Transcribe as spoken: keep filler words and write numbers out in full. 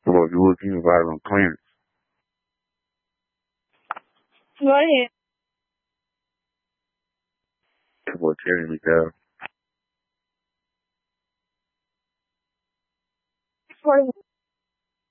Well, you was invited on clearance. Go ahead. Well, telling me that. For